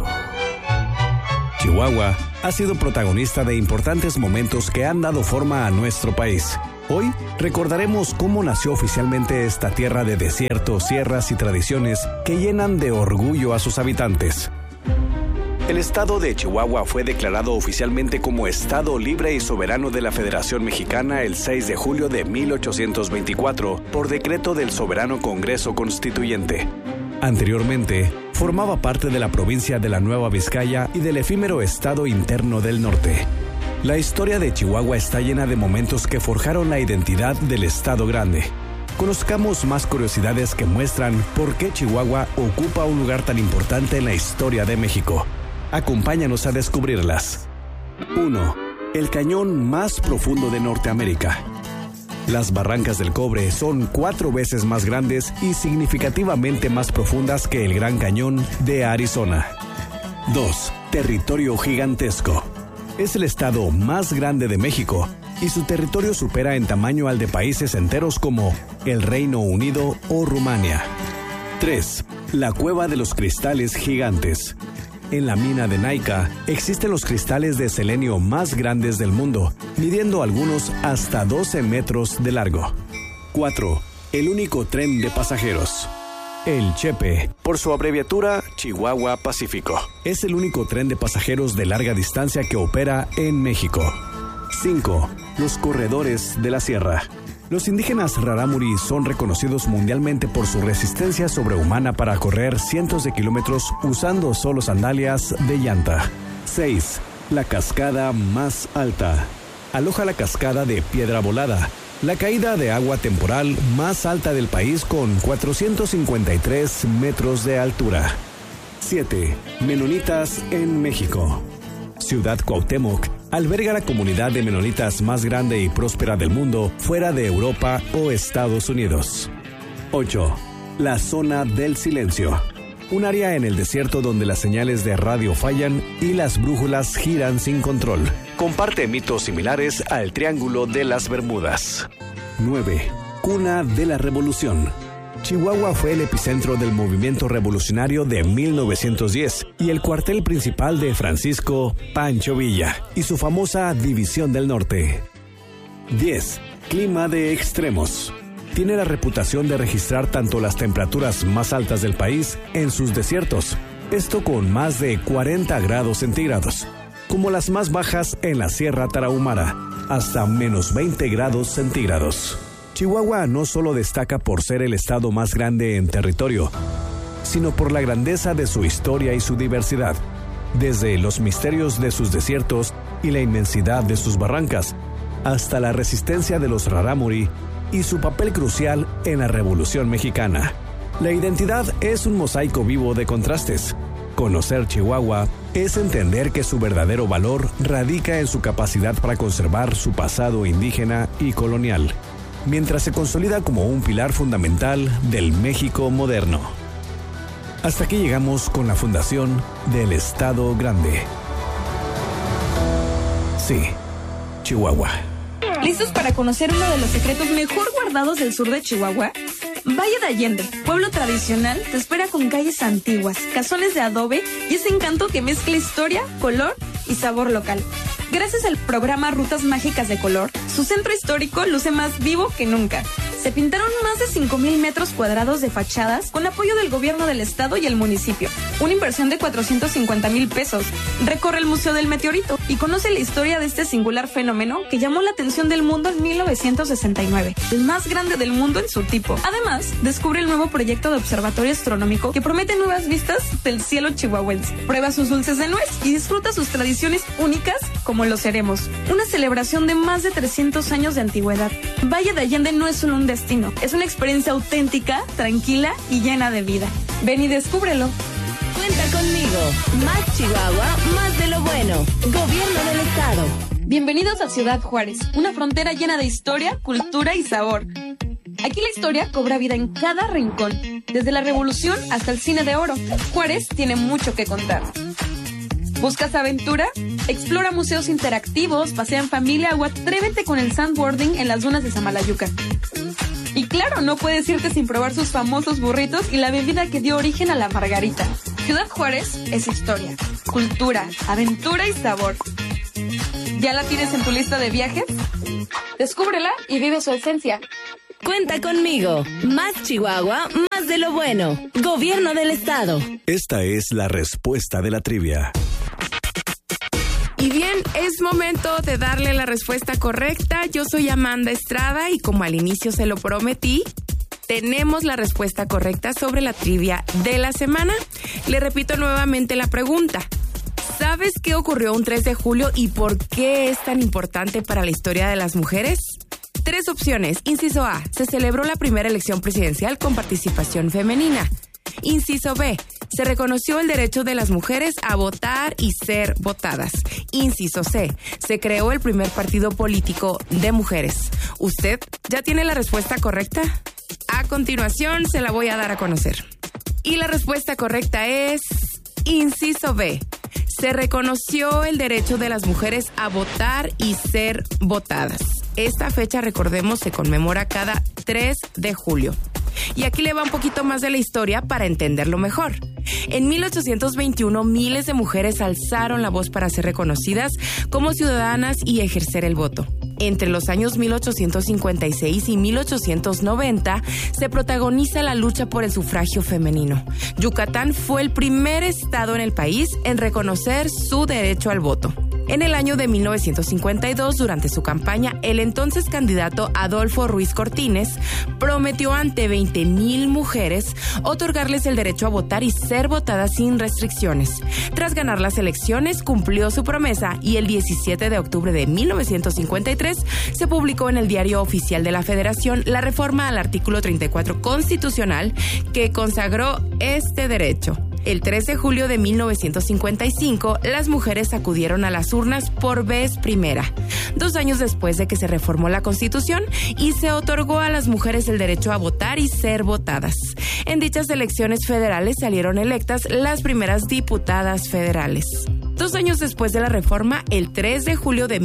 Chihuahua ha sido protagonista de importantes momentos que han dado forma a nuestro país. Hoy recordaremos cómo nació oficialmente esta tierra de desiertos, sierras y tradiciones que llenan de orgullo a sus habitantes. El estado de Chihuahua fue declarado oficialmente como Estado Libre y Soberano de la Federación Mexicana el 6 de julio de 1824 por decreto del Soberano Congreso Constituyente. Anteriormente, formaba parte de la provincia de la Nueva Vizcaya y del efímero Estado Interno del Norte. La historia de Chihuahua está llena de momentos que forjaron la identidad del Estado Grande. Conozcamos más curiosidades que muestran por qué Chihuahua ocupa un lugar tan importante en la historia de México. Acompáñanos a descubrirlas. 1. El cañón más profundo de Norteamérica. Las Barrancas del Cobre son 4 veces más grandes y significativamente más profundas que el Gran Cañón de Arizona. 2. Territorio gigantesco. Es el estado más grande de México y su territorio supera en tamaño al de países enteros como el Reino Unido o Rumania. 3. La Cueva de los Cristales Gigantes. En la mina de Naica existen los cristales de selenio más grandes del mundo, midiendo algunos hasta 12 metros de largo. 4. El único tren de pasajeros. El Chepe, por su abreviatura Chihuahua Pacífico, es el único tren de pasajeros de larga distancia que opera en México. 5. Los corredores de la sierra. Los indígenas rarámuri son reconocidos mundialmente por su resistencia sobrehumana para correr cientos de kilómetros usando solo sandalias de llanta. 6. La cascada más alta. Aloja la cascada de Piedra Volada, la caída de agua temporal más alta del país con 453 metros de altura. 7. Menonitas en México. Ciudad Cuauhtémoc alberga la comunidad de menonitas más grande y próspera del mundo fuera de Europa o Estados Unidos. 8. La zona del silencio. Un área en el desierto donde las señales de radio fallan y las brújulas giran sin control. Comparte mitos similares al Triángulo de las Bermudas. 9. Cuna de la Revolución. Chihuahua fue el epicentro del movimiento revolucionario de 1910 y el cuartel principal de Francisco Pancho Villa y su famosa División del Norte. 10. Clima de extremos. Tiene la reputación de registrar tanto las temperaturas más altas del país en sus desiertos, esto con más de 40 grados centígrados, como las más bajas en la Sierra Tarahumara, hasta menos 20 grados centígrados. Chihuahua no solo destaca por ser el estado más grande en territorio, sino por la grandeza de su historia y su diversidad, desde los misterios de sus desiertos y la inmensidad de sus barrancas, hasta la resistencia de los rarámuri y su papel crucial en la Revolución Mexicana. La identidad es un mosaico vivo de contrastes. Conocer Chihuahua es entender que su verdadero valor radica en su capacidad para conservar su pasado indígena y colonial, mientras se consolida como un pilar fundamental del México moderno. Hasta aquí llegamos con la fundación del Estado Grande. Sí, Chihuahua. ¿Listos para conocer uno de los secretos mejor guardados del sur de Chihuahua? Valle de Allende, pueblo tradicional, te espera con calles antiguas, casones de adobe y ese encanto que mezcla historia, color y sabor local. Gracias al programa Rutas Mágicas de Color, su centro histórico luce más vivo que nunca. Se pintaron más de 5,000 metros cuadrados de fachadas con apoyo del gobierno del estado y el municipio. Una inversión de 450,000 pesos. Recorre el Museo del Meteorito y conoce la historia de este singular fenómeno que llamó la atención del mundo en 1969, el más grande del mundo en su tipo. Además, descubre el nuevo proyecto de observatorio astronómico que promete nuevas vistas del cielo chihuahuense. Prueba sus dulces de nuez y disfruta sus tradiciones únicas como los Ceremos, una celebración de más de 300 años de antigüedad. Valle de Allende no es solo un destino, es una experiencia auténtica, tranquila y llena de vida. Ven y descúbrelo. Cuenta conmigo. Más Chihuahua, más de lo bueno. Gobierno del estado. Bienvenidos a Ciudad Juárez, una frontera llena de historia, cultura y sabor. Aquí la historia cobra vida en cada rincón, desde la Revolución hasta el Cine de Oro. Juárez tiene mucho que contar. ¿Buscas aventura? Explora museos interactivos, pasea en familia o atrévete con el sandboarding en las dunas de Samalayuca. Y claro, no puedes irte sin probar sus famosos burritos y la bebida que dio origen a la margarita. Ciudad Juárez es historia, cultura, aventura y sabor. ¿Ya la tienes en tu lista de viajes? Descúbrela y vive su esencia. Cuenta conmigo. Más Chihuahua, más de lo bueno. Gobierno del estado. Esta es la respuesta de la trivia. Y bien, es momento de darle la respuesta correcta. Yo soy Amanda Estrada y como al inicio se lo prometí, tenemos la respuesta correcta sobre la trivia de la semana. Le repito nuevamente la pregunta. ¿Sabes qué ocurrió un 3 de julio y por qué es tan importante para la historia de las mujeres? 3 opciones. Inciso A, se celebró la primera elección presidencial con participación femenina. Inciso B, se reconoció el derecho de las mujeres a votar y ser votadas. Inciso C, se creó el primer partido político de mujeres. ¿Usted ya tiene la respuesta correcta? A continuación se la voy a dar a conocer. Y la respuesta correcta es inciso B. Se reconoció el derecho de las mujeres a votar y ser votadas. Esta fecha, recordemos, se conmemora cada 3 de julio. Y aquí le va un poquito más de la historia para entenderlo mejor. En 1821, miles de mujeres alzaron la voz para ser reconocidas como ciudadanas y ejercer el voto. Entre los años 1856 y 1890 se protagoniza la lucha por el sufragio femenino. Yucatán fue el primer estado en el país en reconocer su derecho al voto. En el año de 1952, durante su campaña, el entonces candidato Adolfo Ruiz Cortines prometió ante 20,000 mujeres otorgarles el derecho a votar y ser votadas sin restricciones. Tras ganar las elecciones, cumplió su promesa y el 17 de octubre de 1953 se publicó en el Diario Oficial de la Federación la reforma al artículo 34 constitucional que consagró este derecho. El 3 de julio de 1955, las mujeres acudieron a las urnas por vez primera, 2 años después de que se reformó la Constitución y se otorgó a las mujeres el derecho a votar y ser votadas. En dichas elecciones federales salieron electas las primeras diputadas federales. 2 años después de la reforma, el 3 de julio de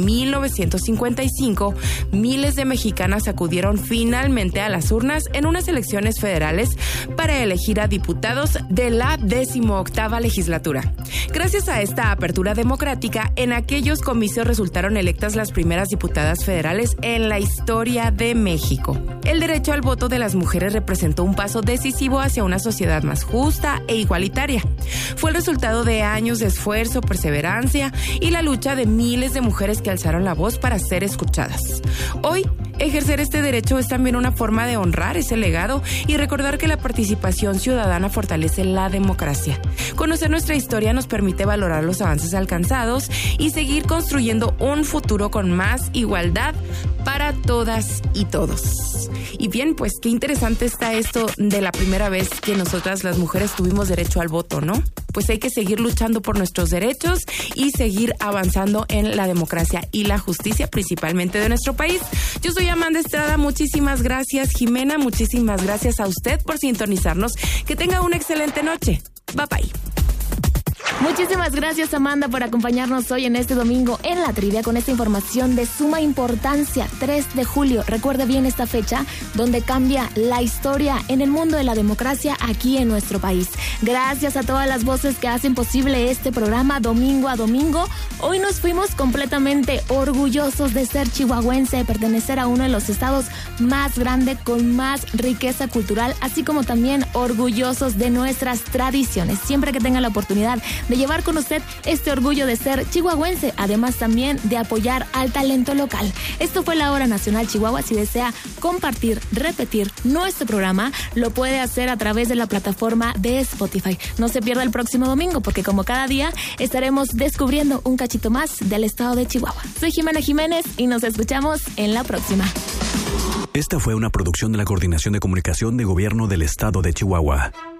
1955, miles de mexicanas acudieron finalmente a las urnas en unas elecciones federales para elegir a diputados de la 18ª legislatura. Gracias a esta apertura democrática, en aquellos comicios resultaron electas las primeras diputadas federales en la historia de México. El derecho al voto de las mujeres representó un paso decisivo hacia una sociedad más justa e igualitaria. Fue el resultado de años de esfuerzo, perseverancia y la lucha de miles de mujeres que alzaron la voz para ser escuchadas. Hoy, ejercer este derecho es también una forma de honrar ese legado y recordar que la participación ciudadana fortalece la democracia. Conocer nuestra historia nos permite valorar los avances alcanzados y seguir construyendo un futuro con más igualdad para todas y todos. Y bien, pues qué interesante está esto de la primera vez que nosotras las mujeres tuvimos derecho al voto, ¿no? Pues hay que seguir luchando por nuestros derechos y seguir avanzando en la democracia y la justicia, principalmente de nuestro país. Yo soy Amanda Estrada, muchísimas gracias Jimena, muchísimas gracias a usted por sintonizarnos. Que tenga una excelente noche. Bye bye. Muchísimas gracias, Amanda, por acompañarnos hoy en este domingo en la trivia con esta información de suma importancia. 3 de julio, recuerde bien esta fecha donde cambia la historia en el mundo de la democracia aquí en nuestro país. Gracias a todas las voces que hacen posible este programa domingo a domingo. Hoy nos fuimos completamente orgullosos de ser chihuahuense, de pertenecer a uno de los estados más grandes con más riqueza cultural, así como también orgullosos de nuestras tradiciones. Siempre que tenga la oportunidad de llevar con usted este orgullo de ser chihuahuense, además también de apoyar al talento local. Esto fue la Hora Nacional Chihuahua. Si desea compartir, repetir nuestro programa, lo puede hacer a través de la plataforma de Spotify. No se pierda el próximo domingo, porque como cada día estaremos descubriendo un cachito más del estado de Chihuahua. Soy Jimena Jiménez y nos escuchamos en la próxima. Esta fue una producción de la Coordinación de Comunicación de Gobierno del Estado de Chihuahua.